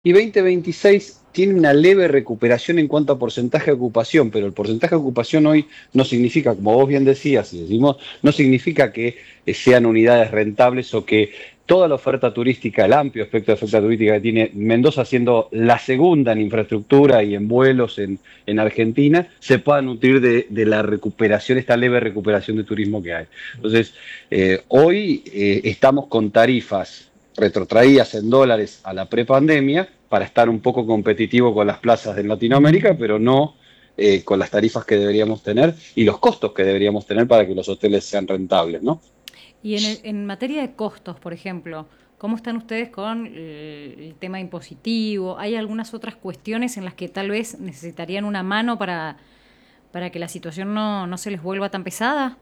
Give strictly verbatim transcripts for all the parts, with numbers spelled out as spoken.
Y veinte veintiséis tiene una leve recuperación en cuanto a porcentaje de ocupación, pero el porcentaje de ocupación hoy no significa, como vos bien decías y decimos, no significa que eh, sean unidades rentables o que toda la oferta turística, el amplio espectro de oferta turística que tiene Mendoza, siendo la segunda en infraestructura y en vuelos en, en Argentina, se pueda nutrir de, de la recuperación, esta leve recuperación de turismo que hay. Entonces, eh, hoy eh, estamos con tarifas retrotraídas en dólares a la prepandemia para estar un poco competitivo con las plazas de Latinoamérica, pero no eh, con las tarifas que deberíamos tener y los costos que deberíamos tener para que los hoteles sean rentables, ¿no? Y en, el- en materia de costos, por ejemplo, ¿cómo están ustedes con eh, el tema impositivo? ¿Hay algunas otras cuestiones en las que tal vez necesitarían una mano para, para que la situación no, no se les vuelva tan pesada?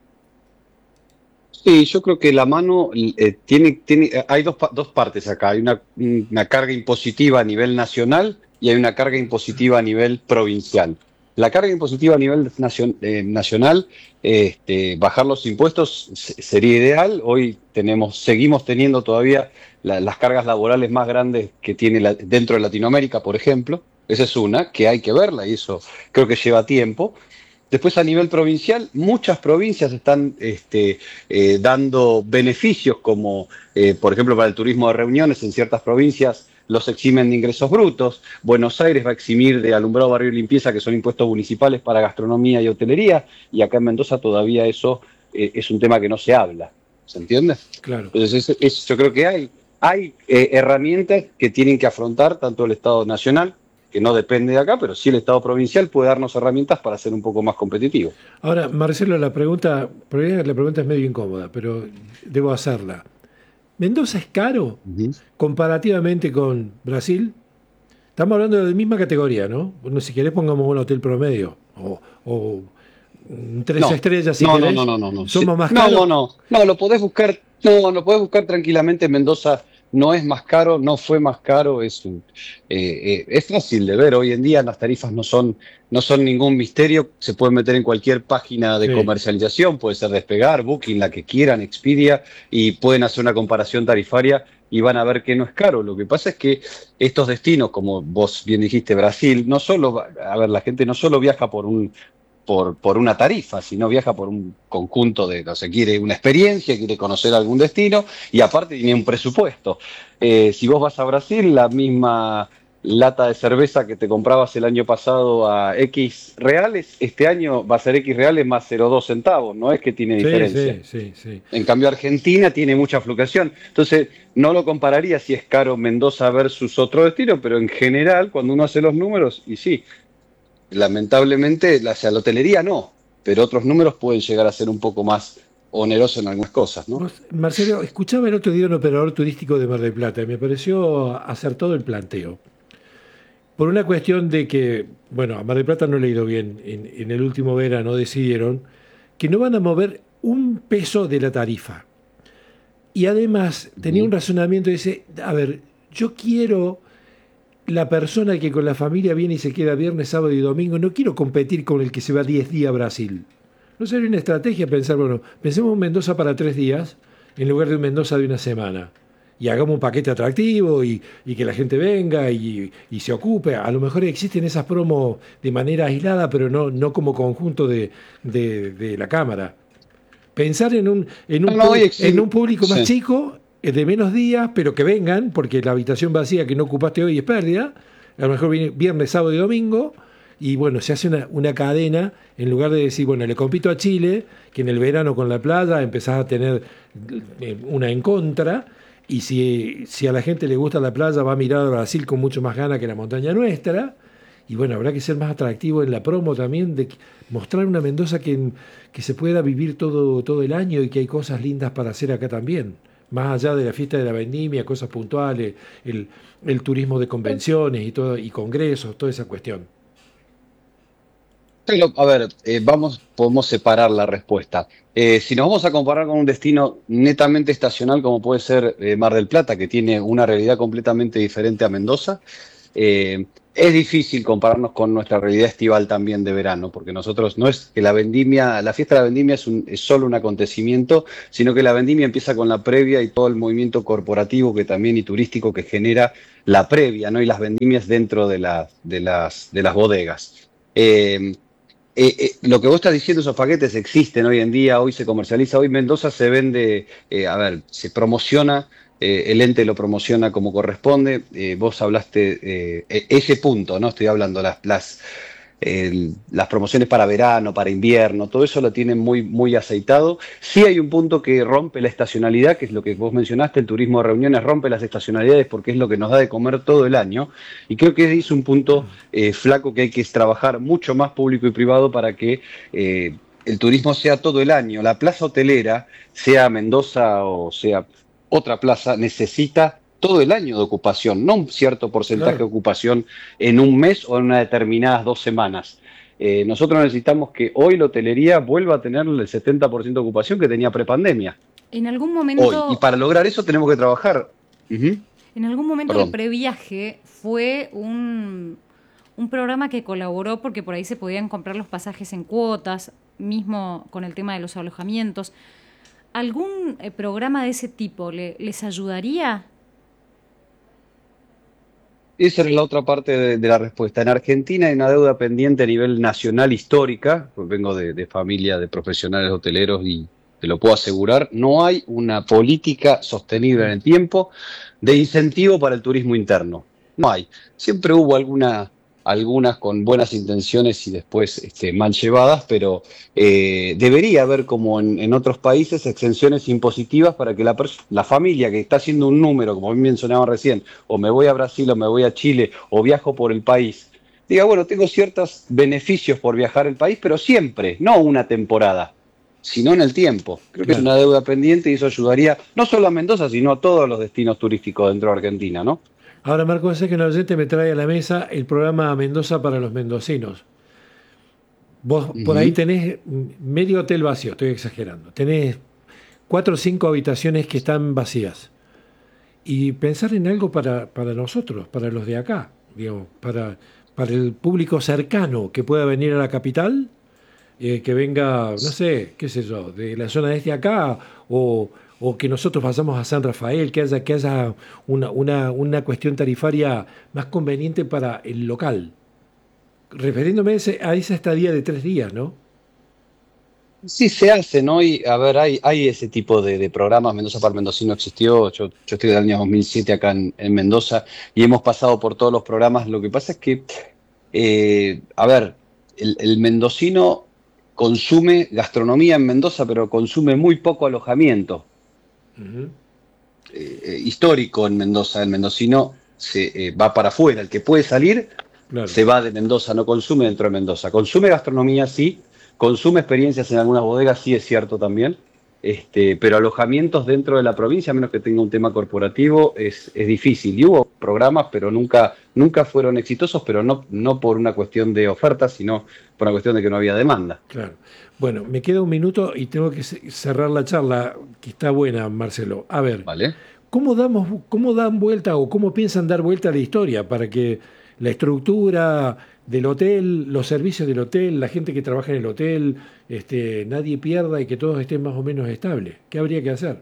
Sí, yo creo que la mano eh, tiene, tiene, hay dos, pa- dos partes acá. Hay una, una carga impositiva a nivel nacional y hay una carga impositiva a nivel provincial. La carga impositiva a nivel nacion- eh, nacional, eh, este, bajar los impuestos se- sería ideal. Hoy tenemos, seguimos teniendo todavía la- las cargas laborales más grandes que tiene la- dentro de Latinoamérica, por ejemplo. Esa es una, que hay que verla y eso creo que lleva tiempo. Después a nivel provincial, muchas provincias están este, eh, dando beneficios como, eh, por ejemplo, para el turismo de reuniones en ciertas provincias los eximen de ingresos brutos. Buenos Aires va a eximir de alumbrado, barrio y limpieza, que son impuestos municipales para gastronomía y hotelería, y acá en Mendoza todavía eso eh, es un tema que no se habla. ¿Se entiende? Claro. Entonces, es- es- yo creo que hay, hay eh, herramientas que tienen que afrontar tanto el Estado nacional, que no depende de acá, pero sí el Estado provincial puede darnos herramientas para ser un poco más competitivos. Ahora, Marcelo, la pregunta, por ahí la pregunta es medio incómoda, pero debo hacerla. ¿Mendoza es caro Ujú. comparativamente con Brasil? Estamos hablando de la misma categoría, ¿no? Bueno, si querés pongamos un hotel promedio o, o un tres No, estrellas si no, no, no, querés. no, no, no. Sí. ¿Somos más No, no, caros? no, no, lo podés buscar, no, lo podés buscar tranquilamente. Mendoza no es más caro, no fue más caro, es un, eh, eh, es fácil de ver. Hoy en día las tarifas no son, no son ningún misterio, se pueden meter en cualquier página de Sí. comercialización, puede ser Despegar, Booking, la que quieran, Expedia, y pueden hacer una comparación tarifaria y van a ver que no es caro. Lo que pasa es que estos destinos, como vos bien dijiste, Brasil, no solo, va- a ver, la gente no solo viaja por un por, por una tarifa, sino viaja por un conjunto de, no sé, quiere una experiencia, quiere conocer algún destino y aparte tiene un presupuesto. Eh, si vos vas a Brasil, la misma lata de cerveza que te comprabas el año pasado a X reales, este año va a ser X reales más cero coma dos centavos, no es que tiene Sí, diferencia. sí, sí, sí. En cambio, Argentina tiene mucha fluctuación. Entonces, no lo compararía si es caro Mendoza versus otro destino, pero en general, cuando uno hace los números, y sí, lamentablemente, la, o sea, la hotelería no, pero otros números pueden llegar a ser un poco más onerosos en algunas cosas, ¿no? Vos, Marcelo, escuchaba el otro día un operador turístico de Mar del Plata y me pareció acertado el planteo. Por una cuestión de que, bueno, a Mar del Plata no le ha ido bien. En, en el último verano decidieron que no van a mover un peso de la tarifa. Y además tenía un Ujú. razonamiento, dice, a ver, yo quiero la persona que con la familia viene y se queda viernes, sábado y domingo, no quiero competir con el que se va diez días a Brasil. No sería una estrategia pensar, bueno, pensemos un Mendoza para tres días en lugar de un Mendoza de una semana. Y hagamos un paquete atractivo y, y que la gente venga y, y se ocupe. A lo mejor existen esas promos de manera aislada, pero no, no como conjunto de, de, de la Cámara. Pensar en un, en No, un, no, hoy en existe. un público más Sí. chico, eh, de menos días, pero que vengan, porque la habitación vacía que no ocupaste hoy es pérdida. A lo mejor viene viernes, sábado y domingo. Y bueno, se hace una, una cadena, en lugar de decir, bueno, le compito a Chile, que en el verano con la playa empezás a tener eh, una en contra. Y si, si a la gente le gusta la playa, va a mirar a Brasil con mucho más ganas que la montaña nuestra. Y bueno, habrá que ser más atractivo en la promo también, de mostrar una Mendoza que, que se pueda vivir todo, todo el año y que hay cosas lindas para hacer acá también. Más allá de la fiesta de la vendimia, cosas puntuales, el, el turismo de convenciones y todo, y congresos, toda esa cuestión. Pero, a ver, eh, vamos, podemos separar la respuesta. Eh, si nos vamos a comparar con un destino netamente estacional como puede ser eh, Mar del Plata, que tiene una realidad completamente diferente a Mendoza, eh, Es difícil compararnos con nuestra realidad estival también de verano, porque nosotros no es que la vendimia, la fiesta de la vendimia es, un, es solo un acontecimiento, sino que la vendimia empieza con la previa y todo el movimiento corporativo que también y turístico que genera la previa, ¿no? Y las vendimias dentro de, la, de, las, de las bodegas. Eh, eh, eh, lo que vos estás diciendo, esos paquetes existen hoy en día, hoy se comercializa, hoy Mendoza se vende, eh, a ver, se promociona. Eh, el ente lo promociona como corresponde. Eh, vos hablaste eh, ese punto, ¿no? Estoy hablando las, las, eh, las promociones para verano, para invierno, todo eso lo tienen muy, muy aceitado. Sí hay un punto que rompe la estacionalidad, que es lo que vos mencionaste, el turismo de reuniones rompe las estacionalidades porque es lo que nos da de comer todo el año. Y creo que es un punto eh, flaco que hay que trabajar mucho más público y privado para que eh, el turismo sea todo el año. La plaza hotelera, sea Mendoza o sea otra plaza, necesita todo el año de ocupación, no un cierto porcentaje claro. de ocupación en un mes o en unas determinadas dos semanas. Eh, nosotros necesitamos que hoy la hotelería vuelva a tener el setenta por ciento de ocupación que tenía prepandemia. En algún momento... Hoy. Y para lograr eso tenemos que trabajar. Uh-huh. En algún momento Perdón. El previaje fue un, un programa que colaboró porque por ahí se podían comprar los pasajes en cuotas, mismo con el tema de los alojamientos. ¿Algún eh, programa de ese tipo le, les ayudaría? Esa era la otra parte de, de la respuesta. En Argentina hay una deuda pendiente a nivel nacional histórica, pues vengo de, de familia de profesionales hoteleros y te lo puedo asegurar, no hay una política sostenible en el tiempo de incentivo para el turismo interno. No hay. Siempre hubo alguna... algunas con buenas intenciones y después este, mal llevadas, pero eh, debería haber, como en, en otros países, exenciones impositivas para que la, la familia que está haciendo un número, como bien mencionaba recién, o me voy a Brasil, o me voy a Chile, o viajo por el país, diga, bueno, tengo ciertos beneficios por viajar el país, pero siempre, no una temporada, sino en el tiempo. Creo que claro. es una deuda pendiente y eso ayudaría no solo a Mendoza, sino a todos los destinos turísticos dentro de Argentina, ¿no? Ahora, Marco, sé que un oyente me trae a la mesa el programa Mendoza para los mendocinos. Vos uh-huh. por ahí tenés medio hotel vacío, estoy exagerando. Tenés cuatro o cinco habitaciones que están vacías. Y pensar en algo para, para nosotros, para los de acá, digamos, para, para el público cercano que pueda venir a la capital, eh, que venga, no sé, qué sé yo, de la zona este acá, o... o que nosotros pasamos a San Rafael, que haya, que haya una, una, una cuestión tarifaria más conveniente para el local. Refiriéndome a, ese, a esa estadía de tres días, ¿no? Sí, se hace, ¿no? Y, a ver, hay, hay ese tipo de, de programas. Mendoza para el Mendocino existió. Yo, yo estoy del año dos mil siete acá en, en Mendoza y hemos pasado por todos los programas. Lo que pasa es que, eh, a ver, el, el mendocino consume gastronomía en Mendoza, pero consume muy poco alojamiento. Uh-huh. Eh, histórico en Mendoza, el mendocino se eh, va para afuera, el que puede salir claro. se va de Mendoza, no consume dentro de Mendoza, consume gastronomía sí, consume experiencias en algunas bodegas, sí es cierto también, este, pero alojamientos dentro de la provincia, a menos que tenga un tema corporativo, es, es difícil. Y hubo programas, pero nunca, nunca fueron exitosos, pero no, no por una cuestión de oferta, sino por una cuestión de que no había demanda. Claro. Bueno, me queda un minuto y tengo que cerrar la charla, que está buena, Marcelo. A ver, vale. ¿cómo damos, cómo dan vuelta o cómo piensan dar vuelta a la historia para que la estructura del hotel, los servicios del hotel, la gente que trabaja en el hotel, este, nadie pierda y que todos estén más o menos estables? ¿Qué habría que hacer?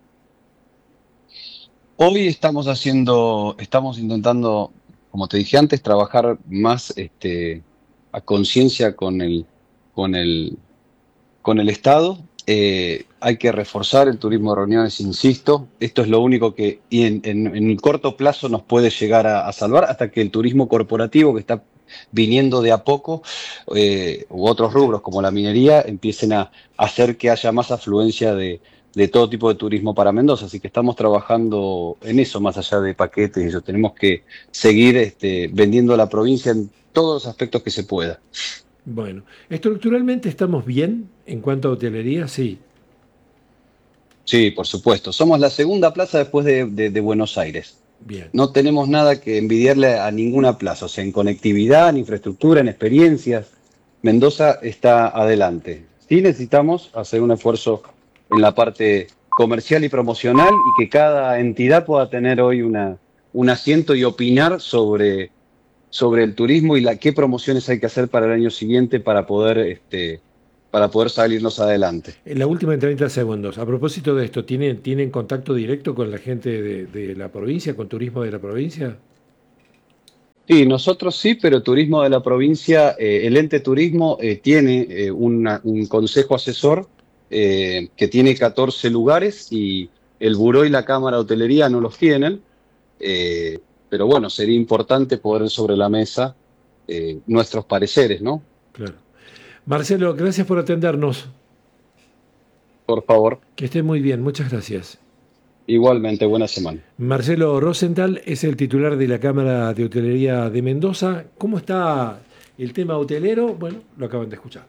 Hoy estamos haciendo, estamos intentando, como te dije antes, trabajar más este, a conciencia con el, con el, con el Estado. Eh, hay que reforzar el turismo de reuniones, insisto. Esto es lo único que y en, en, en el corto plazo nos puede llegar a, a salvar hasta que el turismo corporativo que está viniendo de a poco, eh, u otros rubros como la minería, empiecen a, a hacer que haya más afluencia de, de todo tipo de turismo para Mendoza. Así que estamos trabajando en eso, más allá de paquetes. Eso. Tenemos que seguir este, vendiendo a la provincia en todos los aspectos que se pueda. Bueno, estructuralmente estamos bien en cuanto a hotelería, sí. Sí, por supuesto. Somos la segunda plaza después de, de, de Buenos Aires. Bien. No tenemos nada que envidiarle a ninguna plaza, o sea, en conectividad, en infraestructura, en experiencias. Mendoza está adelante. Sí necesitamos hacer un esfuerzo en la parte comercial y promocional y que cada entidad pueda tener hoy una, un asiento y opinar sobre sobre el turismo y la, qué promociones hay que hacer para el año siguiente para poder, este, para poder salirnos adelante. En la última en treinta segundos, a propósito de esto, ¿tienen, ¿tienen contacto directo con la gente de, de la provincia, con turismo de la provincia? Sí, nosotros sí, pero Turismo de la provincia, eh, el ente turismo eh, tiene eh, una, un consejo asesor eh, que tiene catorce lugares y el buró y la Cámara de Hotelería no los tienen, eh, pero bueno, sería importante poner sobre la mesa eh, nuestros pareceres, ¿no? Claro. Marcelo, gracias por atendernos. Por favor. Que esté muy bien, muchas gracias. Igualmente, buena semana. Marcelo Rosenthal es el titular de la Cámara de Hotelería de Mendoza. ¿Cómo está el tema hotelero? Bueno, lo acaban de escuchar.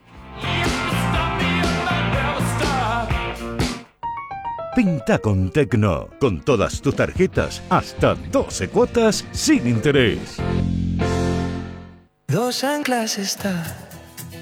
Pinta con Tecno, con todas tus tarjetas, hasta doce cuotas sin interés. Dos anclas está